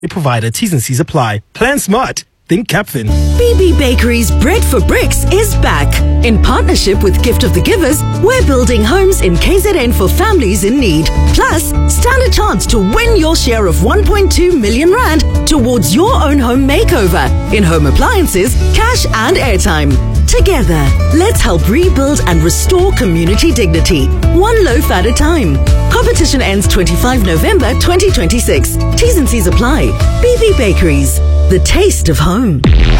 a provider. T's and C's apply. Plan smart. Think Capfin. BB Bakery's Bread for Bricks is back. In partnership with Gift of the Givers, we're building homes in KZN for families in need. Plus, stand a chance to win your share of 1.2 million rand towards your own home makeover in home appliances, cash and airtime. Together, let's help rebuild and restore community dignity, one loaf at a time. Competition ends 25 November 2026. T's and C's apply. BB Bakeries, the taste of home.